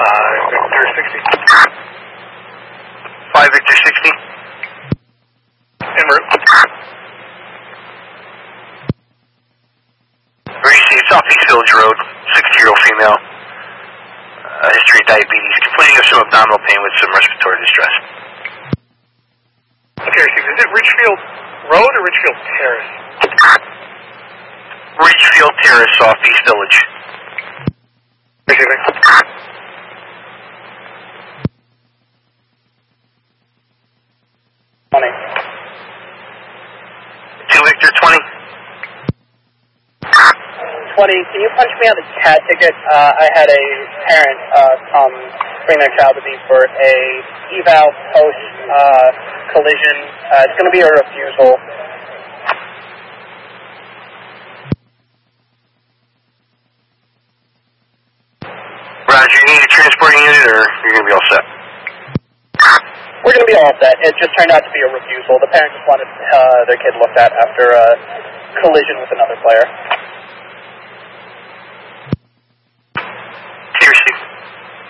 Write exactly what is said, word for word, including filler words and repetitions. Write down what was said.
five Victor sixty. five Victor sixty. En route. Received Southeast Village Road, sixty-year-old female. Uh, history of diabetes, complaining of some abdominal pain with some respiratory distress. Okay, received. Is it Ridgefield Road or Ridgefield Terrace? Ridgefield Terrace off East Village. Receiving. twenty. two Victor twenty. twenty, can you punch me on the cat ticket? Uh, I had a parent uh, come bring their child to me for a eval post uh, collision. Uh, it's going to be a refusal. Roger, you need a transporting unit or you're going to be all set? We're going to be all set. It just turned out to be a refusal. The parent just wanted uh, their kid looked at after a collision with another player.